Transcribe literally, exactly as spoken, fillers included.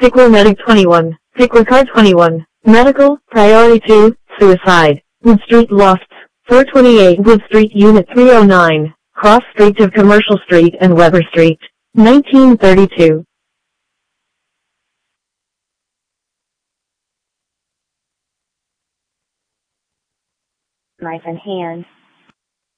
Pickler Medic twenty-one. Pickler Car twenty-one. Medical, Priority two, Suicide. Wood Street Lofts, four twenty-eight Wood Street Unit three oh nine, cross streets of Commercial Street and Weber Street, nineteen thirty-two. Knife in hand.